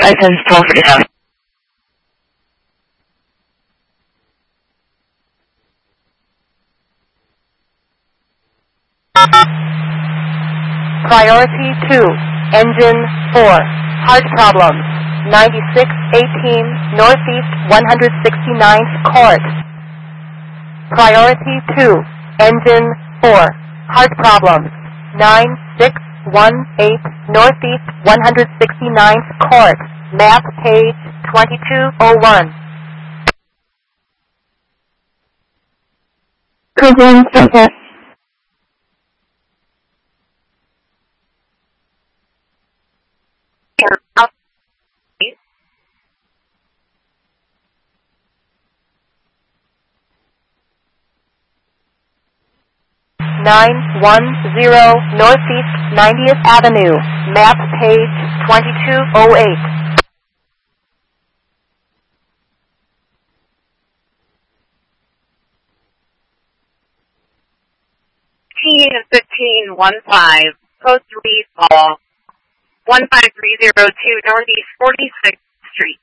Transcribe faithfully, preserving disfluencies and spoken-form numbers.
Icons toll for the house. Priority two, engine four, heart problems, ninety-six eighteen Northeast one hundred sixty-ninth Court. Priority two, engine four, heart problems, nine six one eight Northeast one hundred sixty-ninth Court, map page twenty-two oh one. Program success. nine one zero Northeast ninetieth Avenue, map page twenty-two oh eight. fifteen one five, code three, fall, one five three zero two Northeast forty-sixth Street.